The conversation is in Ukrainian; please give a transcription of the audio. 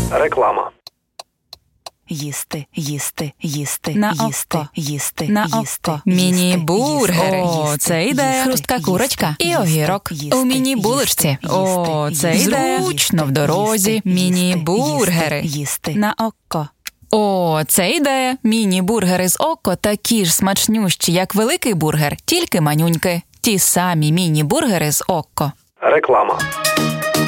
Реклама. Їсти, їсти, їсти, На їсти, око. їсти, На їсти, око. Міні-бургери. їсти, О, це ідея. їсти, Хрустка їсти, курочка і їсти, огірок. їсти, У міні-булочці. їсти, О, це їсти, ідея. їсти, Зручно в дорозі. їсти, Міні-бургери. їсти. На око. О, це ідея. Міні-бургери з око такі ж смачнющі, як великий бургер, тільки манюньки. Ті самі міні-бургери з око. Реклама.